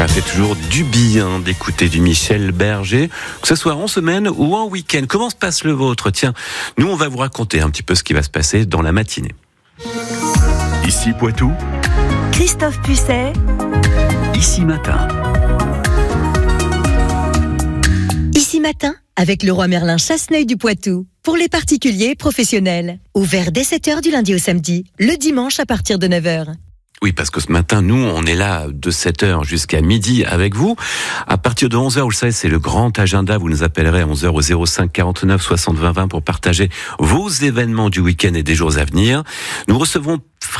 Ça fait toujours du bien d'écouter du Michel Berger, que ce soit en semaine ou en week-end. Comment se passe le vôtre ? Tiens, nous on va vous raconter un petit peu ce qui va se passer dans la matinée. Ici Poitou, Christophe Pucet, Ici Matin. Ici Matin, avec le Roi Merlin Chasseneuil du Poitou. Pour les particuliers et professionnels. Ouvert dès 7h du lundi au samedi, le dimanche à partir de 9h. Oui, parce que ce matin, nous, on est là de 7h jusqu'à midi avec vous. À partir de 11h, vous le savez, c'est le grand agenda. Vous nous appellerez à 11h au 05 49 60 20 20 pour partager vos événements du week-end et des jours à venir. Nous recevons